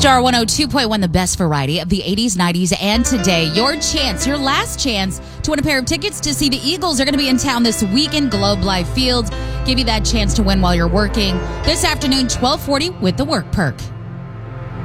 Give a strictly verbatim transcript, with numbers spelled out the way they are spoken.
Star one oh two point one, the best variety of the eighties, nineties, and today. Your chance, your last chance to win a pair of tickets to see the Eagles. They're going to be in town this weekend, Globe Life Field. Give you that chance to win while you're working. This afternoon, twelve forty with the Work Perk.